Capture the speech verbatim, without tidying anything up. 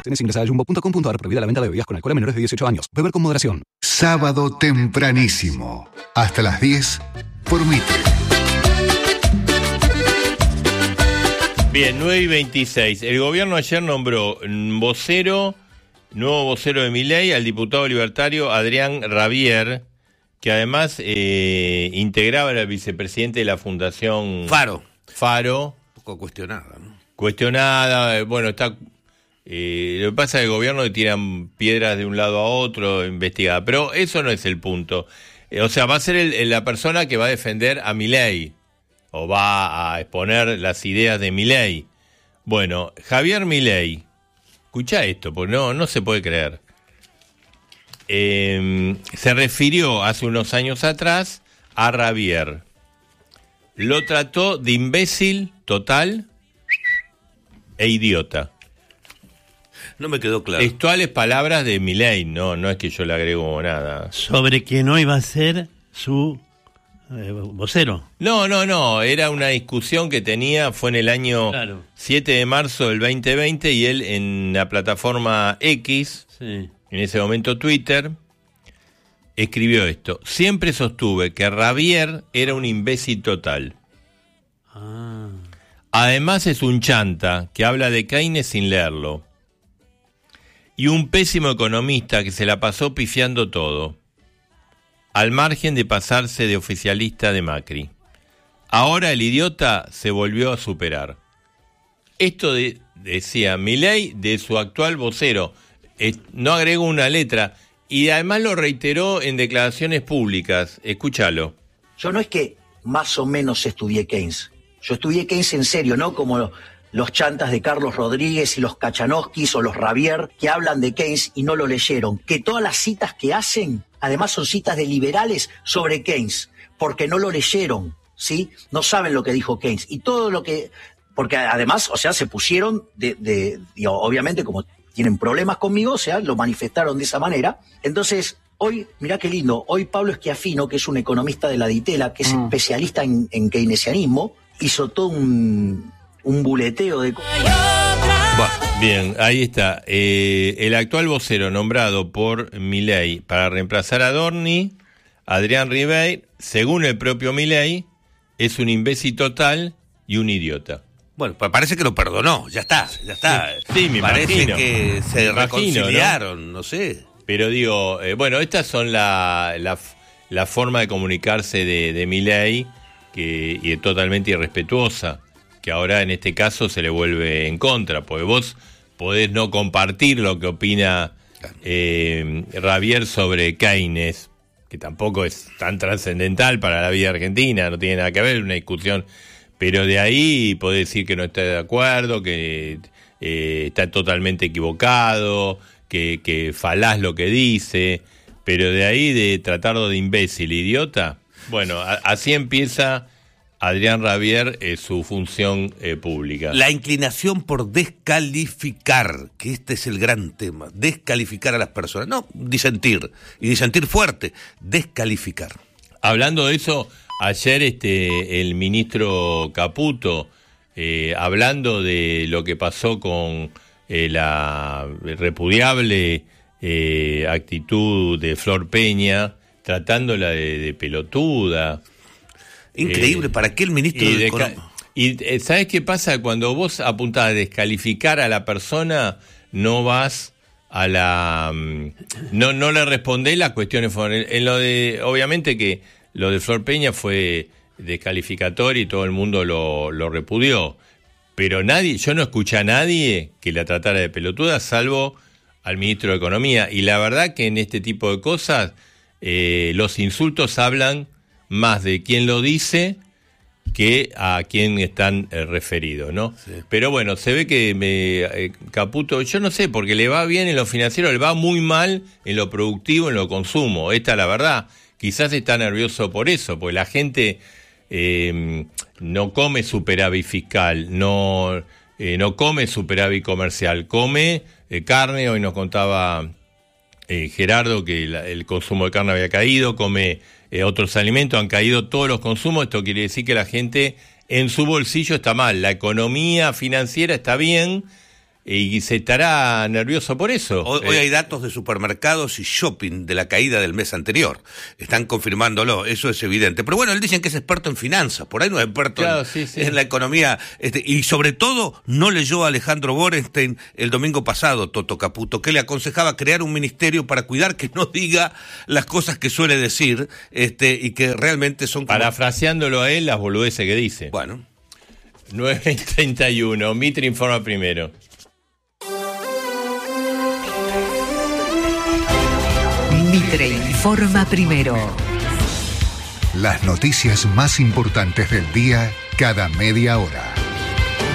Tenés ingresada a jumbo punto com punto a r. Prohibida la venta de bebidas con alcohol a menores de dieciocho años. Beber con moderación. Sábado tempranísimo. Hasta las diez por Mitre. Bien, nueve y veintiséis. El gobierno ayer nombró vocero, nuevo vocero de Milei, al diputado libertario Adrián Rabier, que además eh, integraba, era el vicepresidente de la Fundación Faro. Faro. Un poco cuestionada, ¿no? Cuestionada, bueno, está... Eh, lo que pasa es que el gobierno le tiran piedras de un lado a otro, investigada, pero eso no es el punto. Eh, o sea, va a ser el, la persona que va a defender a Milei, o va a exponer las ideas de Milei. Bueno, Javier Milei, escucha esto, porque no, no se puede creer. Eh, se refirió hace unos años atrás a Rabier. Lo trató de imbécil total e idiota. No me quedó claro. Textuales palabras de Milei, no, no es que yo le agrego nada. Sobre quien hoy va a ser su eh, vocero. No, no, no, era una discusión que tenía, fue en el año claro. siete de marzo del veinte veinte, y él en la plataforma X, sí. en ese momento Twitter, escribió esto: siempre sostuve que Rabier era un imbécil total. Ah. Además es un chanta que habla de Keynes sin leerlo. Y un pésimo economista que se la pasó pifiando todo, al margen de pasarse de oficialista de Macri. Ahora el idiota se volvió a superar. Esto de, decía Milei de su actual vocero, eh, no agregó una letra, y además lo reiteró en declaraciones públicas. Escúchalo. Yo no es que más o menos estudié Keynes, yo estudié Keynes en serio, no como los chantas de Carlos Rodríguez y los Kachanowskis o los Rabier que hablan de Keynes y no lo leyeron, que todas las citas que hacen, además son citas de liberales sobre Keynes, porque no lo leyeron, ¿sí? No saben lo que dijo Keynes. Y todo lo que... Porque además, o sea, se pusieron de... de, de obviamente, como tienen problemas conmigo, o sea, lo manifestaron de esa manera. Entonces, hoy, mirá qué lindo, hoy Pablo Schiaffino, que es un economista de la Ditela, que es mm. especialista en, en keynesianismo, hizo todo un... un buleteo de... Bien, ahí está. Eh, el actual vocero nombrado por Milei para reemplazar a Dorni, Adrián Rabier, según el propio Milei, es un imbécil total y un idiota. Bueno, pues parece que lo perdonó, ya está, ya está. Sí, sí, me parece imagino. que se me reconciliaron, imagino, ¿no? no sé. Pero digo, eh, bueno, estas son la, la, la forma de comunicarse de, de Milei, que y es totalmente irrespetuosa, que ahora en este caso se le vuelve en contra, porque vos podés no compartir lo que opina eh, Rabier sobre Keynes, que tampoco es tan trascendental para la vida argentina, no tiene nada que ver, una discusión, pero de ahí podés decir que no está de acuerdo, que eh, está totalmente equivocado, que, que falaz lo que dice, pero de ahí de tratarlo de imbécil, idiota, bueno, a, así empieza Adrián Rabier es eh, su función eh, pública. La inclinación por descalificar, que este es el gran tema, descalificar a las personas, no disentir, y disentir fuerte, descalificar. Hablando de eso, ayer este el ministro Caputo, eh, hablando de lo que pasó con eh, la repudiable eh, actitud de Flor Peña, tratándola de, de pelotuda. Increíble, eh, ¿para qué el ministro y de Economía? Y eh, ¿sabes qué pasa? Cuando vos apuntás a descalificar a la persona, no vas a la... No no le respondés las cuestiones. En, en lo de, obviamente que lo de Flor Peña fue descalificatorio y todo el mundo lo, lo repudió. Pero nadie, yo no escuché a nadie que la tratara de pelotuda, salvo al ministro de Economía. Y la verdad que en este tipo de cosas, eh, los insultos hablan más de quién lo dice que a quién están eh, referidos, ¿no? Sí. Pero bueno, se ve que me, eh, Caputo, yo no sé, porque le va bien en lo financiero, le va muy mal en lo productivo, en lo consumo. Esta es la verdad. Quizás está nervioso por eso, porque la gente eh, no come superávit fiscal, no, eh, no come superávit comercial, come eh, carne. Hoy nos contaba eh, Gerardo que la, el consumo de carne había caído, come... Eh, otros alimentos, han caído todos los consumos. Esto quiere decir que la gente en su bolsillo está mal. La economía financiera está bien, y se estará nervioso por eso. Hoy, hoy Eh, hay datos de supermercados y shopping de la caída del mes anterior. Están confirmándolo, eso es evidente. Pero bueno, él dicen que es experto en finanzas, por ahí no es experto Claro, en, sí, sí. en la economía. Este, y sobre todo, no leyó a Alejandro Borenstein el domingo pasado, Toto Caputo, que le aconsejaba crear un ministerio para cuidar que no diga las cosas que suele decir, este, y que realmente son como... Parafraseándolo a él, las boludeces que dice. Bueno. nueve treinta y uno, Mitre informa primero. Mitre informa primero. Las noticias más importantes del día cada media hora.